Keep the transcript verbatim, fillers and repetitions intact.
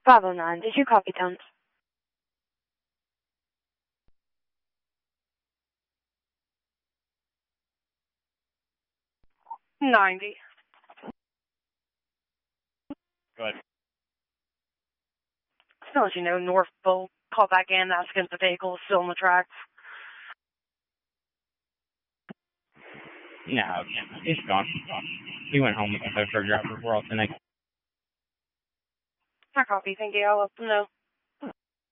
five oh nine, did you copy, Towns? ninety. Go ahead. Just to let you know, Northville called back in asking if the vehicle is still on the tracks. No, he's gone. He went home with the tow truck driver. We're all the next. I copy, thank you. I'll let them know.